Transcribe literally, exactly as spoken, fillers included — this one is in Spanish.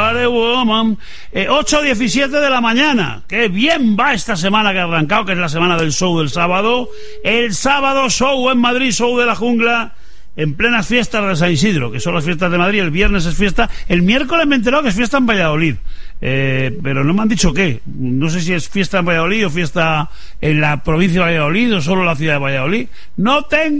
What a woman. Eh, ocho diecisiete de la mañana. Qué bien va esta semana que ha arrancado, que es la semana del show del sábado. El sábado, show en Madrid, show de la jungla, en plenas fiestas de San Isidro, que son las fiestas de Madrid. El viernes es fiesta. El miércoles me he enterado que es fiesta en Valladolid. Eh, pero no me han dicho qué. No sé si es fiesta en Valladolid o fiesta en la provincia de Valladolid o solo en la ciudad de Valladolid. No tengo